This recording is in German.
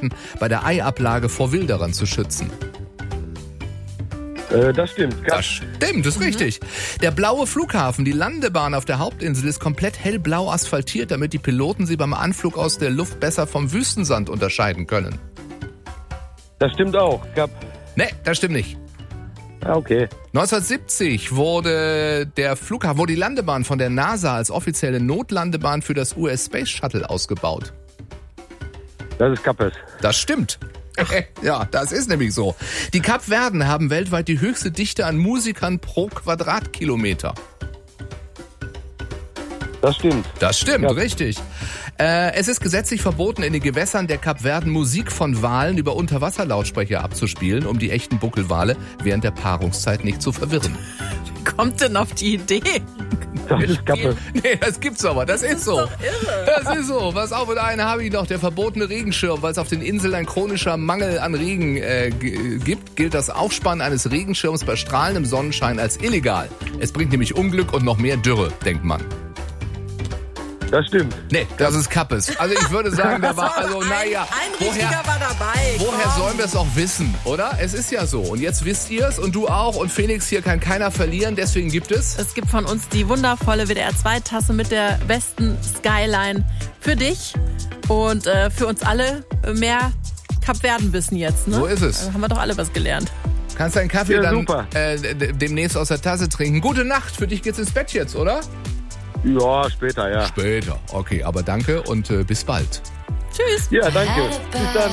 Flughäfen bei der Eiablage vor Wilderern zu schützen. Das stimmt. Das stimmt, das ist richtig. Der blaue Flughafen, die Landebahn auf der Hauptinsel, ist komplett hellblau asphaltiert, damit die Piloten sie beim Anflug aus der Luft besser vom Wüstensand unterscheiden können. Das stimmt auch. Nee, das stimmt nicht. Okay. 1970 wurde die Landebahn von der NASA als offizielle Notlandebahn für das US Space Shuttle ausgebaut. Das ist Kappes. Das stimmt. Ja, das ist nämlich so. Die Kapverden haben weltweit die höchste Dichte an Musikern pro Quadratkilometer. Das stimmt. Das stimmt, Ja. Richtig. Es ist gesetzlich verboten, in den Gewässern der Kapverden Musik von Walen über Unterwasserlautsprecher abzuspielen, um die echten Buckelwale während der Paarungszeit nicht zu verwirren. Wie kommt denn auf die Idee? Das ist Kappes. Nee, das gibt's aber, das ist so. Doch irre. Das ist so. Was auch mit einem habe ich noch, der verbotene Regenschirm, weil es auf den Inseln ein chronischer Mangel an Regen gibt, gilt das Aufspannen eines Regenschirms bei strahlendem Sonnenschein als illegal. Es bringt nämlich Unglück und noch mehr Dürre, denkt man. Das stimmt. Nee, das ist Kappes. Also ich würde sagen, da war, also naja, Ein richtiger war dabei. woher Komm. sollen wir es auch wissen, oder? Es ist ja so. Und jetzt wisst ihr es und du auch. Und Felix, hier kann keiner verlieren, deswegen gibt es... Es gibt von uns die wundervolle WDR-2-Tasse mit der besten Skyline für dich und für uns alle mehr Kapverden-Wissen jetzt. Ne? So ist es. Haben wir doch alle was gelernt. Kannst deinen Kaffee Ja, dann super. Demnächst aus der Tasse trinken. Gute Nacht, für dich geht's ins Bett jetzt, oder? Ja, später, ja. Später. Okay, aber danke und bis bald. Tschüss. Ja, danke. Bis dann.